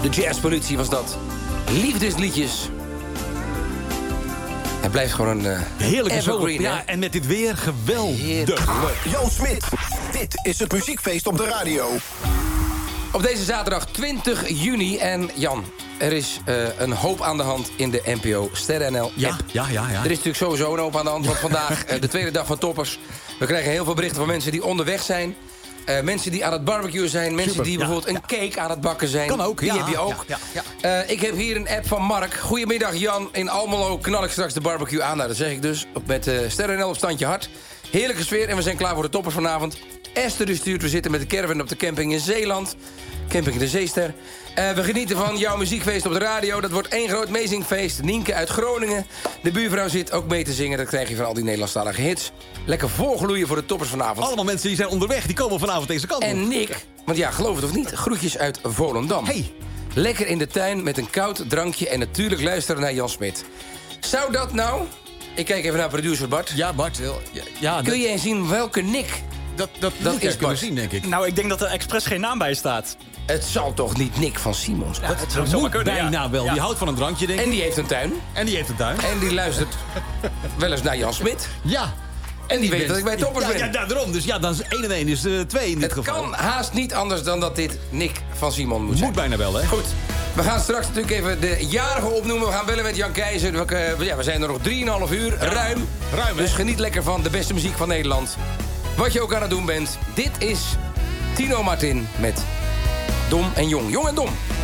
De jazzpolitie was dat. Liefdesliedjes. Het blijft gewoon een heerlijke evergreen, zomer. Ja, en met dit weer geweldig. Jan Smit, dit is het muziekfeest op de radio. Op deze zaterdag 20 juni. En Jan, er is een hoop aan de hand in de NPO Sterren NL Ja. Er is natuurlijk sowieso een hoop aan de hand. Want vandaag de tweede dag van Toppers. We krijgen heel veel berichten van mensen die onderweg zijn. Mensen die aan het barbecuen zijn. Mensen die bijvoorbeeld een cake aan het bakken zijn. Kan ook. Die heb je ook. Ik heb hier een app van Mark. Goedemiddag Jan. In Almelo knal ik straks de barbecue aan. Nou, dat zeg ik dus. Met Sterren NL op standje hart. Heerlijke sfeer en we zijn klaar voor de Toppers vanavond. Esther dus stuurt. We zitten met de caravan op de camping in Zeeland. Camping de Zeester. We genieten van jouw muziekfeest op de radio. Dat wordt één groot meezingfeest. Nienke uit Groningen. De buurvrouw zit ook mee te zingen. Dat krijg je van al die Nederlandstalige hits. Lekker volgloeien voor de Toppers vanavond. Allemaal mensen die zijn onderweg. Die komen vanavond deze kant op. En Nick, want ja, geloof het of niet, groetjes uit Volendam. Hey. Lekker in de tuin met een koud drankje en natuurlijk luisteren naar Jan Smit. Zou dat nou... Ik kijk even naar producer Bart. Ja, Bart. Ja, Kun je eens zien welke Nick dat is moet je kunnen Bart. zien, denk ik. Nou, ik denk dat er expres geen naam bij staat. Het zal toch niet Nick van Simons zijn? Het Dat zou moet kunnen, ja. bijna wel. Ja. Die houdt van een drankje, denk ik. En die heeft een tuin. En die heeft een tuin. En die luistert wel eens naar Jan Smit. Ja. En die weet dat ik bij Toppers ben. Ja, daarom. Dus ja, dan is 1 en 1 is 2 in dit Het geval. kan haast niet anders dan dat dit Nick van Simon moet zijn. Moet bijna wel, hè? Goed. We gaan straks natuurlijk even de jarigen opnoemen. We gaan bellen met Jan Keizer. We zijn er nog 3,5 uur. Ruim. Ruim, hè? Dus geniet lekker van de beste muziek van Nederland. Wat je ook aan het doen bent. Dit is Tino Martin met Dom en Jong. Jong en Dom.